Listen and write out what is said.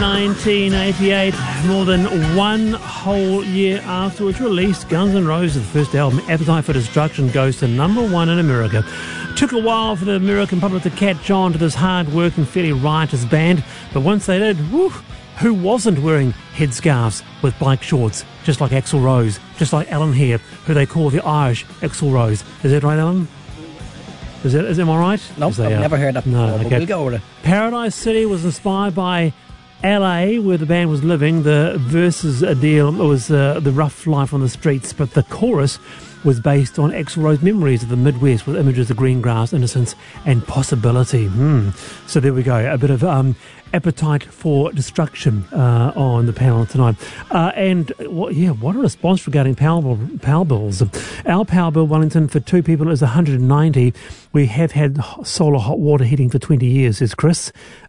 1988, more than one whole year after it was released, Guns N' Roses' first album, Appetite for Destruction, goes to number one in America. Took a while for the American public to catch on to this hard-working, fairly riotous band, but once they did, who wasn't wearing headscarves with bike shorts, just like Axl Rose, just like Alan here, who they call the Irish Axl Rose. Is that right, Alan? Is am I right? Nope, I've never heard that before, okay. But we'll go with it. Paradise City was inspired by LA, where the band was living. The verses deal was the rough life on the streets, but the chorus was based on Axl Rose memories of the Midwest with images of green grass, innocence and possibility. So there we go, a bit of Appetite for Destruction on the panel tonight. And what a response regarding power bills. Our power bill, Wellington, for two people is $190. We have had solar hot water heating for 20 years, says Chris.